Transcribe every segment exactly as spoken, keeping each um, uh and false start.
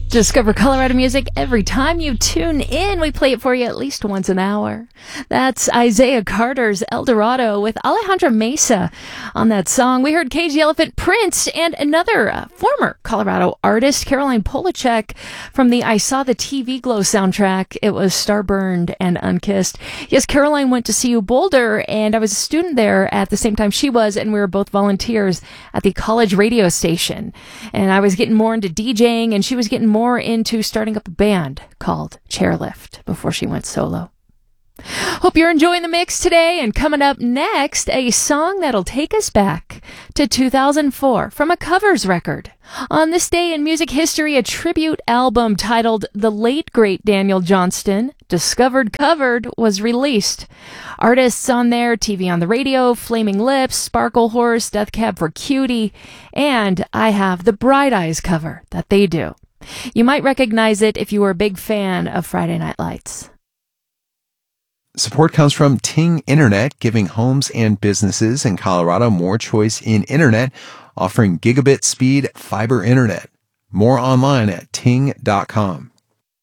Discover Colorado music every time you tune in. We play it for you at least once an hour. That's Isaiah Carter's El Dorado with Alejandra Mesa on that song. We heard Cage the Elephant, Prince, and another uh, former Colorado artist, Caroline Polachek, from the I Saw the T V Glow soundtrack. It was Starburned and Unkissed. Yes, Caroline went to C U Boulder, and I was a student there at the same time she was, and we were both volunteers at the college radio station. And I was getting more into DJing, and she was getting more into starting up a band called Chairlift before she went solo. Hope you're enjoying the mix today, and coming up next, a song that'll take us back to two thousand four from a covers record. On this day in music history, a tribute album titled The Late Great Daniel Johnston, Discovered Covered, was released. Artists on there: T V on the Radio, Flaming Lips, Sparkle Horse, Death Cab for Cutie, and I have the Bright Eyes cover that they do. You might recognize it if you were a big fan of Friday Night Lights. Support comes from Ting Internet, giving homes and businesses in Colorado more choice in internet, offering gigabit speed fiber internet. More online at ting dot com.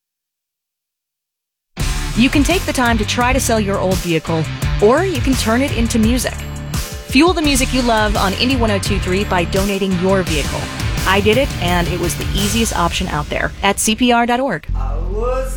You can take the time to try to sell your old vehicle, or you can turn it into music. Fuel the music you love on Indy one oh two point three by donating your vehicle. I did it, and it was the easiest option out there at C P R dot org. I was